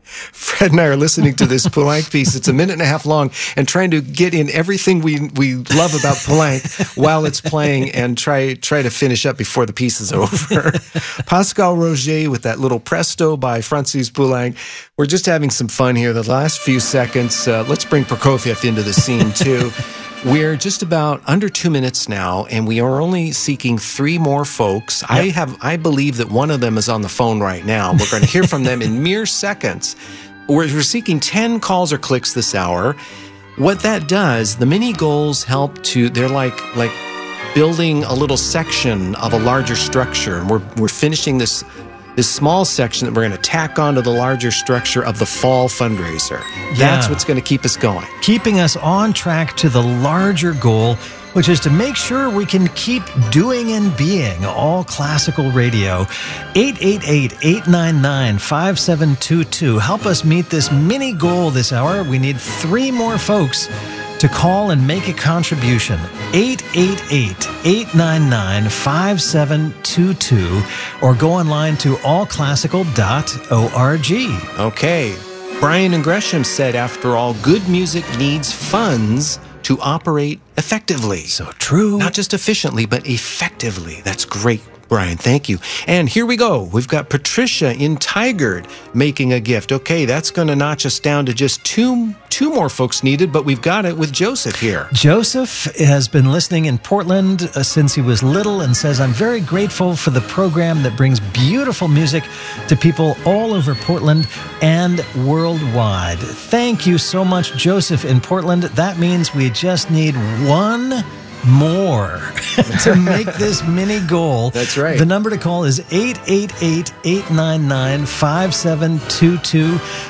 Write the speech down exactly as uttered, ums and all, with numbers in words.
Fred and I are listening to this Poulenc piece. It's a minute and a half long, and trying to get in everything we we love about Poulenc while it's playing, and try try to finish up before the piece is over. Pascal Roger with that little Presto by Francis Poulenc. We're just having some fun here. The last few seconds, uh, let's bring Prokofiev into the scene too. We're just about under two minutes now, and we are only seeking three more folks. Yep. I have, I believe that one of them is on the phone right now. We're going to hear from them in mere seconds. We're, we're seeking ten calls or clicks this hour. What that does, the mini goals help to, they're like, like building a little section of a larger structure. And we're, we're finishing this this small section that we're going to tack onto the larger structure of the fall fundraiser. That's yeah. what's going to keep us going. Keeping us on track to the larger goal, which is to make sure we can keep doing and being all classical radio. eight eight eight, eight nine nine, five seven two two. Help us meet this mini goal this hour. We need three more folks to call and make a contribution. eight eight eight, eight nine nine, five seven two two, or go online to all classical dot org. Okay. Brian and Gresham said, after all, good music needs funds to operate effectively. So true. Not just efficiently, but effectively. That's great, Brian. Thank you. And here we go. We've got Patricia in Tigard making a gift. Okay, that's going to notch us down to just two two more folks needed, but we've got it with Joseph here. Joseph has been listening in Portland uh, since he was little, and says, I'm very grateful for the program that brings beautiful music to people all over Portland and worldwide. Thank you so much, Joseph in Portland. That means we just need one more to make this mini goal. That's right. The number to call is eight eight eight, eight nine nine, five seven two two.